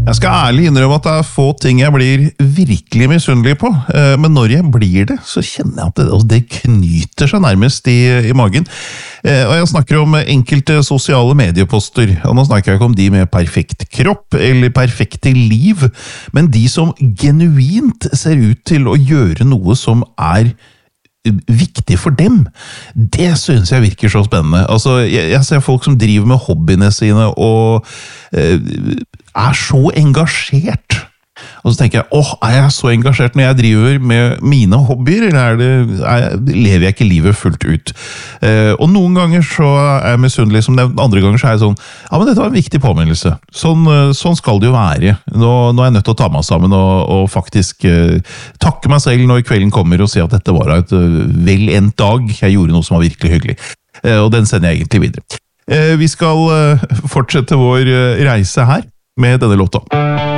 Jeg skal ærlig innrømme at det er få ting jeg blir virkelig misunnelig på, men når jeg blir det, så kjenner jeg at det knyter seg nærmest i magen. Og jeg snakker om enkelte sosiale medieposter, og nå snakker jeg ikke om de med perfekt kropp eller perfekte liv, men de som genuint ser ut til å gjøre noe som er viktig for dem. Det synes jeg virker så spennende. Altså, jeg ser folk som driver med hobbyene sine og er så engasjert. Og så tenker jeg, er jeg så engasjert når jeg driver med mine hobbyer, eller lever jeg ikke livet fullt ut? Og noen ganger så er jeg misunnelig som nevnt, andre ganger så er jeg sånn, ja, men dette var en viktig påminnelse. Sånn skal det jo være. Nå er jeg nødt til å ta meg sammen og faktisk takke meg selv når kvelden kommer og si at dette var vel en dag jeg gjorde noe som var virkelig hyggelig. Og den sender jeg egentlig videre. Vi skal fortsette vår reise her med denne låta.